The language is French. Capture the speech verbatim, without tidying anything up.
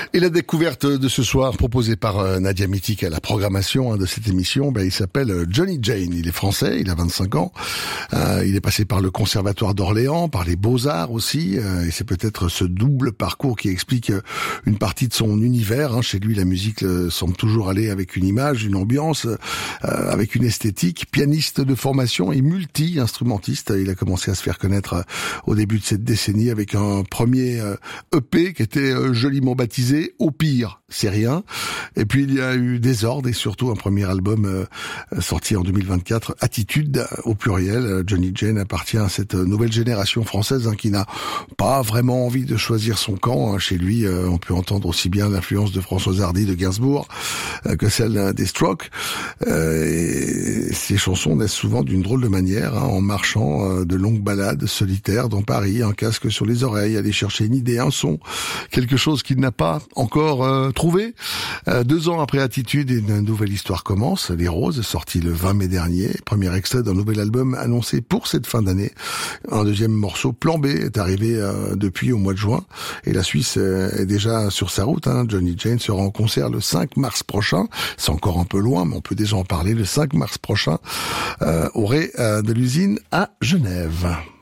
Et la découverte de ce soir proposée par euh, Nadia Mitik à la programmation hein, de cette émission, ben, il s'appelle Johnny Jane. Il est français, il a vingt-cinq ans. Euh, il est passé par le Conservatoire d'Orléans, par les Beaux-Arts aussi. Euh, et c'est peut-être ce double parcours qui explique euh, une partie de son univers. Hein. Chez lui, la musique euh, semble toujours aller avec une image, une ambiance, euh, avec une esthétique. Pianiste de formation et multi-instrumentiste. Il a commencé à se faire connaître euh, au début de cette décennie avec un premier euh, E P qui était euh, joliment baptisé Au pire, c'est rien. Et puis il y a eu Désordre et surtout un premier album euh, sorti en deux mille vingt-quatre, Attitude au pluriel. Johnny Jane appartient à cette nouvelle génération française hein, qui n'a pas vraiment envie de choisir son camp. Hein. Chez lui, euh, on peut entendre aussi bien l'influence de Françoise Hardy de Gainsbourg euh, que celle des Strokes. Euh, et ces chansons naissent souvent d'une drôle de manière, hein, en marchant euh, de longues balades solitaires dans Paris, un casque sur les oreilles, aller chercher une idée, un son, quelque chose qu'il n'a pas encore euh, trouvé. Euh, deux ans après Attitude, une nouvelle histoire commence. Les Roses, sorti le vingt mai dernier. Premier extrait d'un nouvel album annoncé pour cette fin d'année. Un deuxième morceau, Plan B, est arrivé euh, depuis au mois de juin. Et la Suisse euh, est déjà sur sa route. Hein. Johnny Jane sera en concert le cinq mars prochain. C'est encore un peu loin, mais on peut déjà en parler. Le cinq mars prochain, euh, au Ré euh, de l'Usine à Genève.